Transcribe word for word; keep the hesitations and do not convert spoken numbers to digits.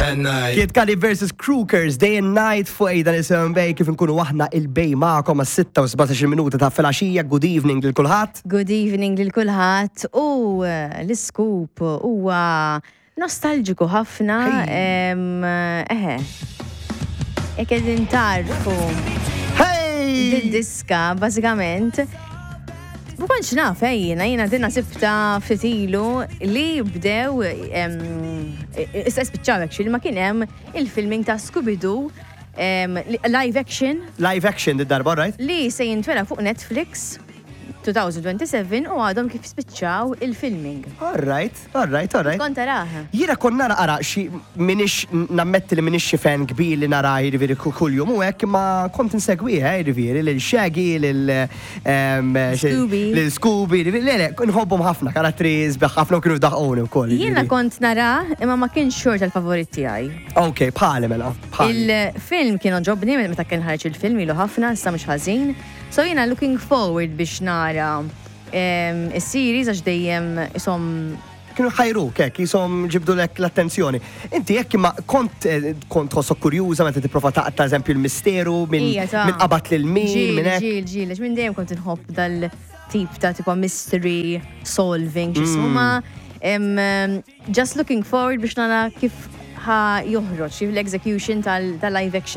and night. Kid Cudi versus Crookers, Day and Night fuq ejda nisimgħu bej kif nkunu aħna il-bej magħkom għas sitta u sebgħotax minuta ta' filgħaxija. Good evening lil kulħadd. Good evening lil kulħadd. U l-iskop huwa nostalġiku ħafna. Eħe. Jekk qegħdin tarfu. Did-diska, bażikament. Ma kontx naf ejjina, jiena dinna sibta fitilu li bdew issa spiċċaw actually ma kien hemm il-filming ta' Scooby-Doo live action. Live action id-darba, right? Li se jintwera fuq Netflix twenty twenty-seven u għadhom kif spiċċaw il-filming. All right, all right, all right. Kont taraha. Jiena kon nara ara xi minix nammetti li minix xi fan kbir li nara jiġifieri kuljum u hekk ma kont insegwiha jiġifieri lil Shaggy lil Scooby. lil Scooby, le le nħobbhom ħafna karattri sbeħ ħafna u kienu fdaħquni wkoll. Jiena kont nara imma ma kienx xort tal-favorit tiegħi. Okay, bħali mela. Il-film kien oġobni meta kien ħareġ il-film ilu ħafna issa mhux ħażin. So jiena looking forward biex nara is-series għax dejjem isom kienu ħajru kek, jisom ġibdu lek l-attenzjoni. Inti jekk ma kont kont ħossok kurjuża meta tipprova taqta' eżempju l-misteru minn min qabad lil min minn hekk. Ġil, ġil, minn dejjem kont inħobb dal-tip ta' tipo mystery solving x'ismu ma just looking forward biex nara kif ħa joħroġ l-execution tal-live action.